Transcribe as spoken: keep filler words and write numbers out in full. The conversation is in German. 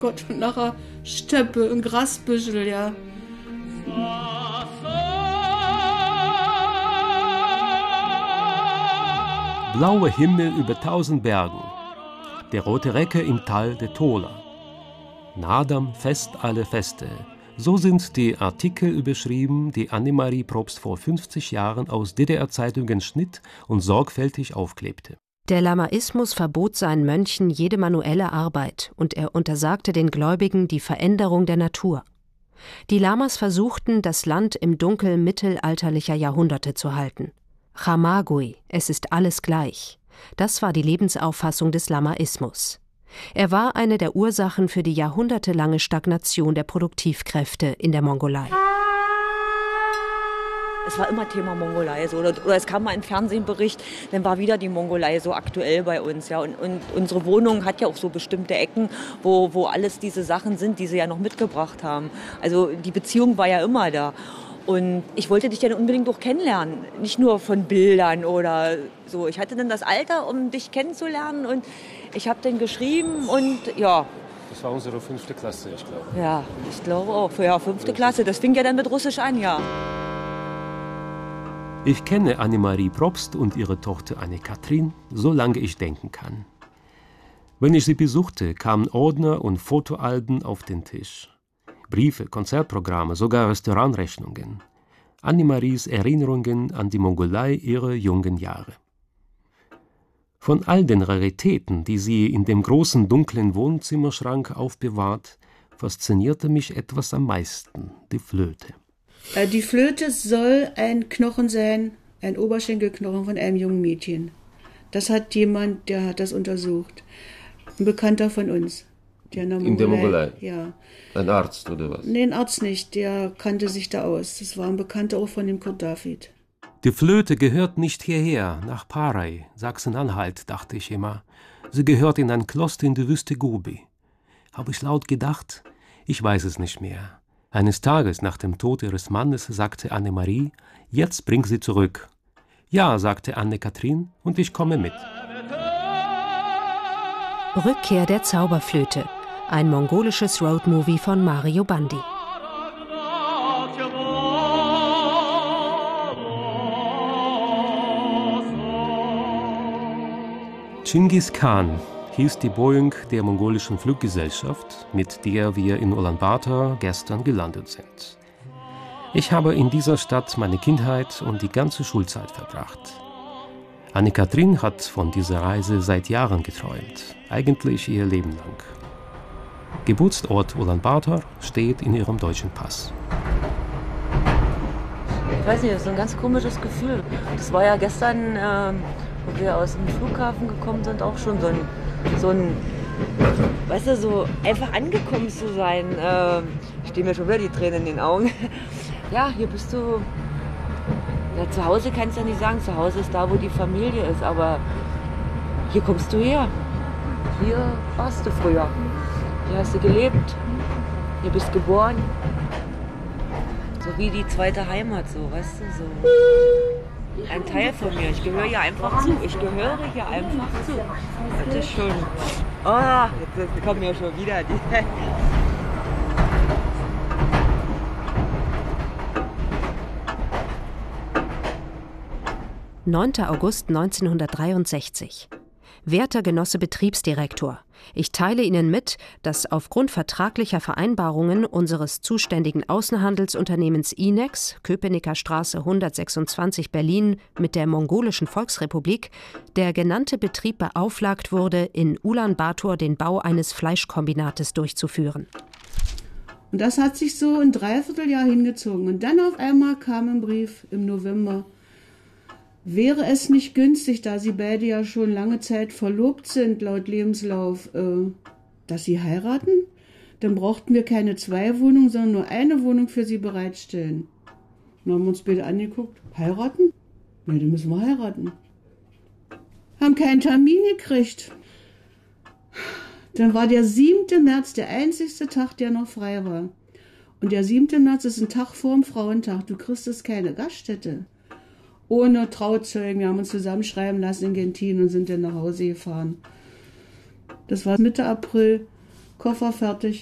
Gott, und nachher Steppe und Grasbüschel, ja. Blauer Himmel über tausend Bergen, der rote Recke im Tal der Tola. Nadam fest alle Feste. So sind die Artikel überschrieben, die Annemarie Probst vor fünfzig Jahren aus D D R-Zeitungen schnitt und sorgfältig aufklebte. Der Lamaismus verbot seinen Mönchen jede manuelle Arbeit und er untersagte den Gläubigen die Veränderung der Natur. Die Lamas versuchten, das Land im Dunkel mittelalterlicher Jahrhunderte zu halten. Chamagui, es ist alles gleich. Das war die Lebensauffassung des Lamaismus. Er war eine der Ursachen für die jahrhundertelange Stagnation der Produktivkräfte in der Mongolei. Es war immer Thema Mongolei. So. Oder, oder es kam mal ein Fernsehbericht, dann war wieder die Mongolei so aktuell bei uns. Ja. Und, und unsere Wohnung hat ja auch so bestimmte Ecken, wo, wo alles diese Sachen sind, die sie ja noch mitgebracht haben. Also die Beziehung war ja immer da. Und ich wollte dich dann unbedingt auch kennenlernen, nicht nur von Bildern oder so. Ich hatte dann das Alter, um dich kennenzulernen und ich habe dann geschrieben und ja. Das war unsere fünfte Klasse, ich glaube. Ja, ich glaube auch. Ja, fünfte Klasse, das fing ja dann mit Russisch an, ja. Ich kenne Annemarie Probst und ihre Tochter Anne-Kathrin, solange ich denken kann. Wenn ich sie besuchte, kamen Ordner und Fotoalben auf den Tisch. Briefe, Konzertprogramme, sogar Restaurantrechnungen. Annemaries Erinnerungen an die Mongolei ihrer jungen Jahre. Von all den Raritäten, die sie in dem großen dunklen Wohnzimmerschrank aufbewahrt, faszinierte mich etwas am meisten, die Flöte. Die Flöte soll ein Knochen sein, ein Oberschenkelknochen von einem jungen Mädchen. Das hat jemand, der hat das untersucht. Ein Bekannter von uns. Der in, der in der Mongolei? Ja. Ein Arzt oder was? Nee, ein Arzt nicht, der kannte sich da aus. Das war ein Bekannter auch von dem Kurt David. Die Flöte gehört nicht hierher, nach Paray, Sachsen-Anhalt, dachte ich immer. Sie gehört in ein Kloster in der Wüste Gobi. Habe ich laut gedacht? Ich weiß es nicht mehr. Eines Tages nach dem Tod ihres Mannes sagte Annemarie, jetzt bring sie zurück. Ja, sagte Anne-Kathrin, und ich komme mit. Rückkehr der Zauberflöte, ein mongolisches Roadmovie von Mario Bandi. Genghis Khan hieß die Boeing der mongolischen Fluggesellschaft, mit der wir in Ulaanbaatar gestern gelandet sind. Ich habe in dieser Stadt meine Kindheit und die ganze Schulzeit verbracht. Anne-Kathrin hat von dieser Reise seit Jahren geträumt, eigentlich ihr Leben lang. Geburtsort Ulaanbaatar steht in ihrem deutschen Pass. Ich weiß nicht, das ist ein ganz komisches Gefühl. Das war ja gestern, äh, wo wir aus dem Flughafen gekommen sind, auch schon so ein, so ein weißt du, so einfach angekommen zu sein. Äh, stehen mir schon wieder die Tränen in den Augen. Ja, hier bist du. Ja, zu Hause kannst du ja nicht sagen, zu Hause ist da, wo die Familie ist, aber hier kommst du her. Hier warst du früher. Hier hast du gelebt. Hier bist geboren. So wie die zweite Heimat, so, weißt du, so. Ein Teil von mir. Ich gehöre hier einfach zu. Ich gehöre hier einfach zu. Das ist schon. Oh, jetzt, jetzt kommen ja schon wieder die. neunter August neunzehnhundertdreiundsechzig. Werter Genosse Betriebsdirektor, ich teile Ihnen mit, dass aufgrund vertraglicher Vereinbarungen unseres zuständigen Außenhandelsunternehmens Inex, Köpenicker Straße hundertsechsundzwanzig Berlin, mit der Mongolischen Volksrepublik, der genannte Betrieb beauflagt wurde, in Ulaanbaatar den Bau eines Fleischkombinates durchzuführen. Und das hat sich so ein Dreivierteljahr hingezogen. Und dann auf einmal kam ein Brief im November. Wäre es nicht günstig, da Sie beide ja schon lange Zeit verlobt sind, laut Lebenslauf, äh, dass Sie heiraten? Dann brauchten wir keine zwei Wohnungen, sondern nur eine Wohnung für Sie bereitstellen. Dann haben wir uns beide angeguckt. Heiraten? Ja, dann müssen wir heiraten. Haben keinen Termin gekriegt. Dann war der siebte März der einzigste Tag, der noch frei war. Und der siebte März ist ein Tag vor dem Frauentag. Du kriegst keine Gaststätte. Ohne Trauzeugen. Wir haben uns zusammenschreiben lassen in Gentin und sind dann nach Hause gefahren. Das war Mitte April. Koffer fertig.